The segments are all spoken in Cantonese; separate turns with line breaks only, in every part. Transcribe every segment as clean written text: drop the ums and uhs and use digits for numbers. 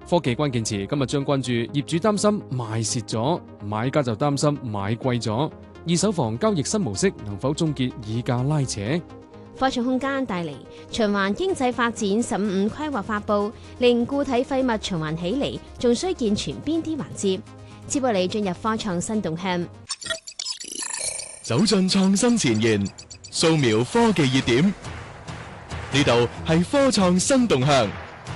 科技關鍵詞今日將關注業主擔心賣蝕咗，買家就擔心買貴咗。二手房交易新模式能否終結議價拉扯？
科創空間帶嚟循環經濟發展15規劃發布，令固體廢物循環起嚟，仲需健全邊啲環節？接落嚟進入科創新動向，
走進創新前沿，掃描科技熱點。呢度係科創新動向。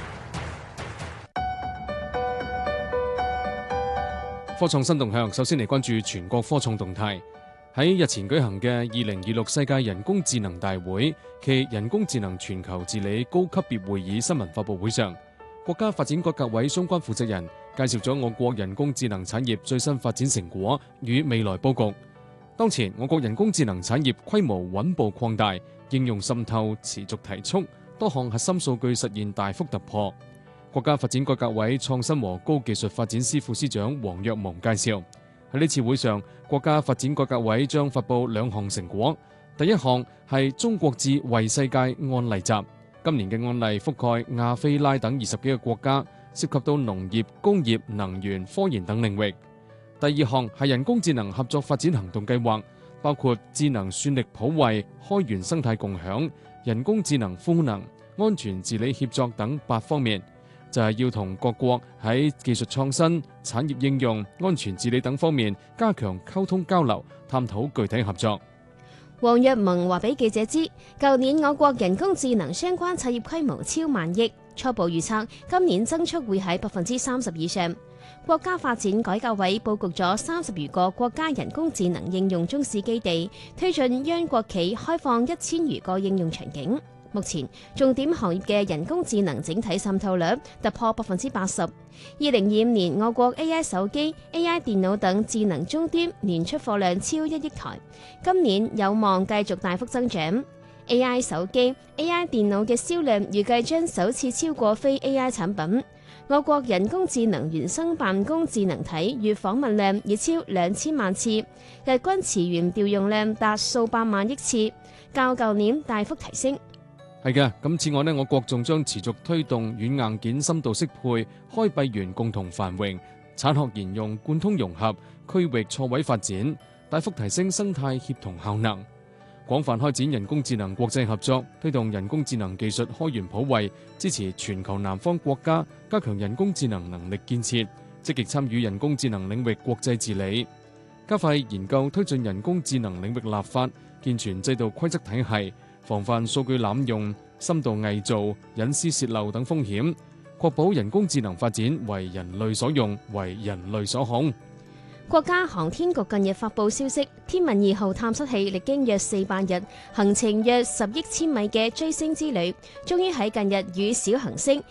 科創新動向，首先嚟關注全國科創動態。喺日前舉行嘅2026世界人工智能大會暨人工智能全球治理高級別會議新聞發佈會上，國家發展改革委相關負責人介紹咗我國人工智能產業最新發展成果與未來佈局。當前我國人工智能產業規模穩步擴大，應用滲透持續提速，多項核心數據實現大幅突破。國家發展改革委創新和高技術發展司副司長王若蒙介紹，喺呢次會上，國家發展改革委將發布2項成果。第一項係中國智為世界案例集，今年嘅案例覆蓋亞非拉等20幾個國家，涉及到農業、工業、能源、科研等領域。第二項係人工智能合作發展行動計劃，包括智能算力普惠、開源生態共享、人工智能賦能、安全治理協作等8方面。就係要同各國喺技術創新、產業應用、安全治理等方面加強溝通交流，探討具體合作。
王若蒙話俾記者知，舊年我國人工智能相關產業規模超萬億，初步預測今年增速會喺30%以上。國家發展改革委佈局咗30餘個國家人工智能應用中試基地，推進央國企開放1000餘個應用場景。目前重點行業嘅人工智能整體滲透率突破80%。2025年，我國 AI 手機、AI 電腦等智能終端年出貨量超1億台，今年有望繼續大幅增長。AI 手機、AI 電腦嘅銷量預計將首次超過非 AI 產品。我國人工智能原生辦公智能體月訪問量已超2000萬次，日均詞源調用量達數百萬億次，較舊年大幅提升。
係嘅，咁此外呢，我國仲將持續推動軟硬件深度適配、開閉源共同繁榮、產學研用貫通融合、區域錯位發展，大幅提升生態協同效能，廣泛開展人工智能國際合作，推動人工智能技術開源普惠，支持全球南方國家加強人工智能能力建設，積極參與人工智能領域國際治理，加快研究推進人工智能領域立法，健全制度規則體系，防範數據濫用、深度偽造、隱私洩漏等風險，確保人工智能發展為人類所用、為人類所控。
國家航天局近日發布消息，天問2號探測器歷經約400日、行程約10億千米嘅追星之旅，終於喺近日與小行星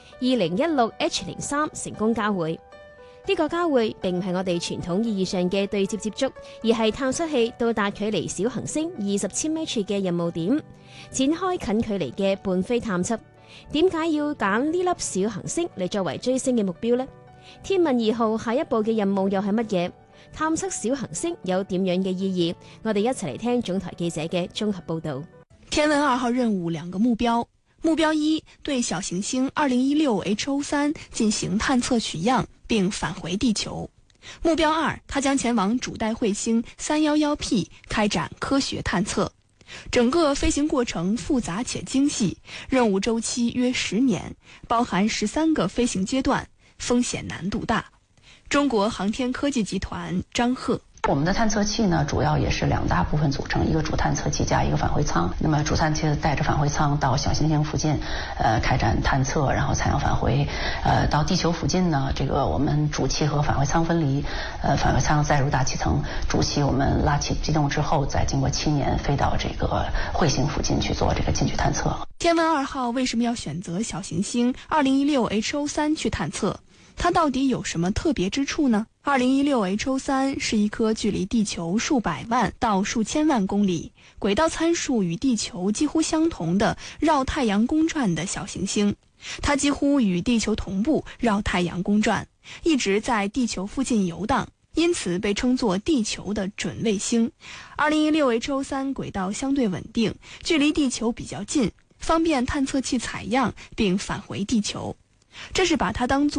2016H03成功交會。呢個交會並唔係我哋傳統意義上嘅對接接觸，而係探測器到達距離小行星20千米處嘅任務點，展開近距離嘅伴飛探測。點解要揀呢粒小行星嚟作為追星嘅目標呢？天問2號下一步嘅任務又係乜嘢？探測小行星有點樣嘅意義？我哋一齊嚟聽總台記者嘅綜合報道。
天問2號任務2個目標。目標1，對小行星2016H03進行探測取樣並返回地球。目標2，它將前往主帶彗星 311P 開展科學探測。整個飛行過程複雜且精細，任務週期約10年，包含13個飛行階段，風險難度大。中國航天科技集團張赫。
我們的探測器呢，主要也是2大部分組成，一個主探測器加一個返回艙。那麼主探測器帶着返回艙到小行星附近，開展探測，然後採樣返回。到地球附近呢，這個我們主氣和返回艙分離，返回艙再入大氣層，主氣我們拉起機動之後，再經過7年飛到這個彗星附近去做這個近距探測。
天問2號為什麼要選擇小行星2016H03去探測？它到底有什麼特別之處呢？2016H03是一顆距離地球數百萬到數千萬公里，軌道參數與地球幾乎相同的繞太陽公轉的小行星。它幾乎與地球同步繞太陽公轉，一直在地球附近遊蕩，因此被稱作地球的準衛星。2016H03軌道相對穩定，距離地球比較近，方便探測器採樣並返回地球。這是把它當作